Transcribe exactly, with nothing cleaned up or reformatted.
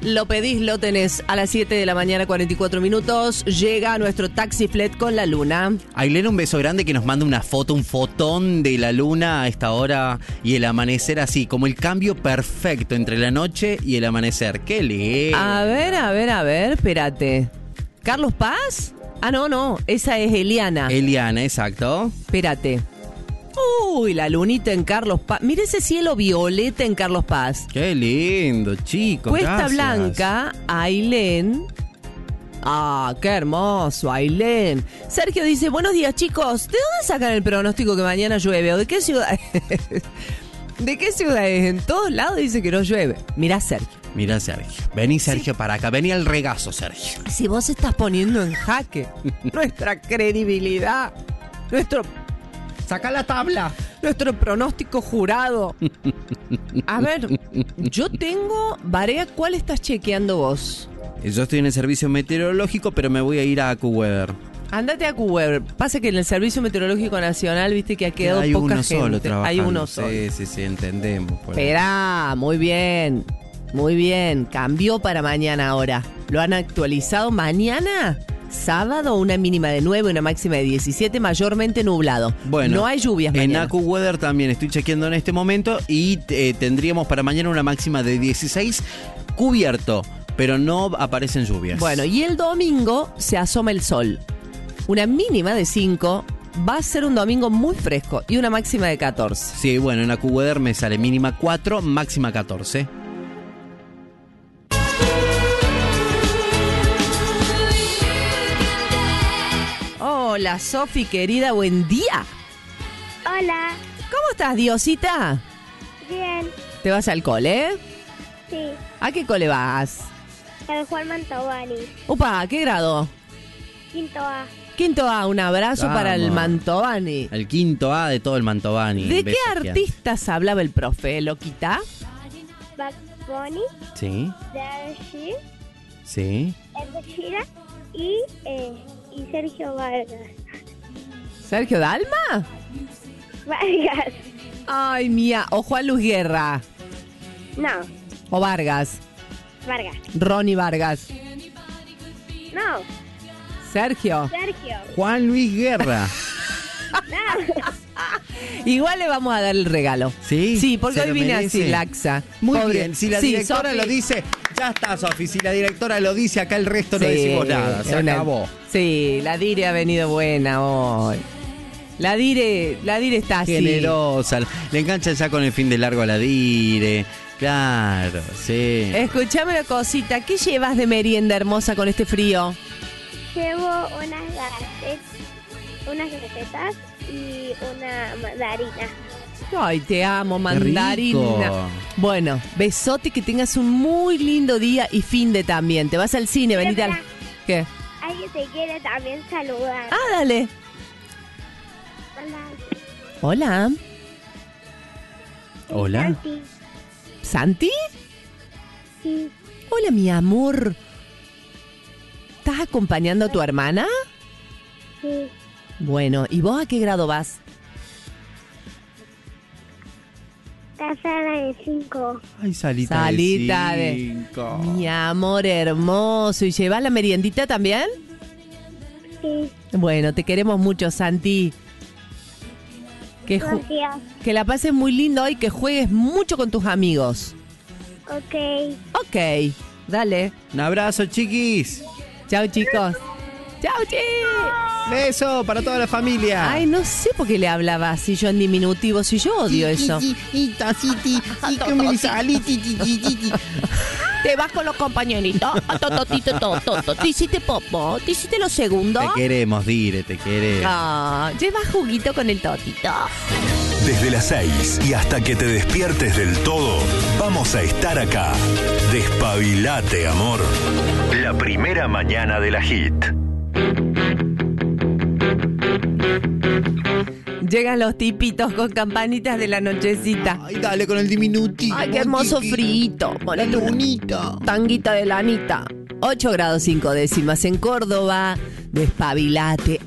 Lo pedís, lo tenés. A las siete de la mañana, cuarenta y cuatro minutos, llega nuestro Taxi Flet con la luna. Ailén, un beso grande, que nos manda una foto, un fotón de la luna a esta hora y el amanecer así, como el cambio perfecto entre la noche y el amanecer. ¡Qué lindo! A ver, a ver, a ver, espérate. ¿Carlos Paz? Ah, no, no, esa es Eliana. Eliana, exacto. Espérate. Uy, la lunita en Carlos Paz. Mira ese cielo violeta en Carlos Paz. ¡Qué lindo, chicos! Cuesta gracias. Blanca, Ailén. Ah, qué hermoso, Ailén. Sergio dice, buenos días, chicos. ¿De dónde sacan el pronóstico que mañana llueve? ¿O de qué ciudad? ¿De qué ciudad es? En todos lados dice que no llueve. Mirá, Sergio. Mirá, Sergio. Vení, Sergio, sí. para acá. Vení al regazo, Sergio. Si vos estás poniendo en jaque nuestra credibilidad, nuestro... Saca la tabla. Nuestro pronóstico jurado. A ver, yo tengo... Barea, ¿cuál estás chequeando vos? Yo estoy en el servicio meteorológico, pero me voy a ir a AccuWeather. Andate a AccuWeather. Pasa que en el Servicio Meteorológico Nacional, viste que ha quedado Hay poca uno gente. solo trabajando. Hay uno solo. Sí, sí, sí, entendemos. Pues. Esperá, muy bien. Muy bien. Cambió para mañana ahora. Lo han actualizado mañana... Sábado, una mínima de nueve, una máxima de diecisiete, mayormente nublado. Bueno, no hay lluvias mañana. En AccuWeather también estoy chequeando en este momento y eh, tendríamos para mañana una máxima de dieciséis, cubierto, pero no aparecen lluvias. Bueno, y el domingo se asoma el sol. Una mínima de cinco, va a ser un domingo muy fresco y una máxima de catorce. Sí, bueno, en AccuWeather me sale mínima cuatro, máxima catorce. Hola, Sofi, querida, buen día. Hola. ¿Cómo estás, Diosita? Bien. ¿Te vas al cole? Sí. ¿A qué cole vas? Al Juan Mantovani. Upa, ¿qué grado? Quinto A. Quinto A, un abrazo Vamos. para el Mantovani. El quinto A de todo el Mantovani. ¿De Beso qué artistas hablaba el profe, Loquita? Bad Bunny. Sí. Dashi. Sí. Ed Sheeran y, eh, y Sergio Vargas. ¿Sergio Dalma? Vargas. Ay, mía. ¿O Juan Luis Guerra? No. ¿O Vargas? Vargas. Ronnie Vargas. No. Sergio. Sergio. Juan Luis Guerra. No. Igual le vamos a dar el regalo. ¿Sí? Sí, porque ¿Se hoy lo vine merece? así, laxa. Muy Pobre. bien, si la Sí, directora Sofi. lo dice, ya está, Sofi. Si la directora lo dice, acá el resto no Sí, decimos nada. Se una- acabó. Sí, la Dire ha venido buena hoy. La Dire, la Dire está así. Generosa. Le engancha ya con el fin de largo a la Dire. Claro, sí. Escuchame una cosita. ¿Qué llevas de merienda hermosa con este frío? Llevo unas galletas, unas galletas y una mandarina. Ay, te amo, Qué mandarina. rico. Bueno, besote, que tengas un muy lindo día y fin de también. Te vas al cine, Pero venite al... espera. ¿Qué? Alguien te quiere también saludar. Ah, dale. Hola. Hola. Hola. Santi. ¿Santi? Sí. Hola, mi amor. ¿Estás acompañando a tu hermana? Sí. Bueno, ¿y vos a qué grado vas? Casada de cinco. Ay, salita, Salita de de... cinco. Mi amor hermoso. ¿Y llevas la meriendita también? Sí. Bueno, te queremos mucho, Santi. Que, ju- Gracias. que la pases muy lindo hoy, que juegues mucho con tus amigos. Ok. Ok, dale. Un abrazo, chiquis. Chao, chicos. Chao, chicos. Beso para toda la familia. Ay, no sé por qué le hablaba así yo en diminutivo, si yo odio eso. Te vas con los compañeritos. Tototito, tototo. Te hiciste popo, te hiciste lo segundo. Te queremos, Dire, te queremos. Ah, llevas juguito con el totito. Desde las seis y hasta que te despiertes del todo, vamos a estar acá. Despabilate, amor. La primera mañana de la hit. Llegan los tipitos con campanitas de la nochecita. Ay, dale con el diminutivo. Ay, qué hermoso chiqui. frito. La Ponete una lunita. tanguita de lanita. ocho grados cinco décimas en Córdoba. Despabilate.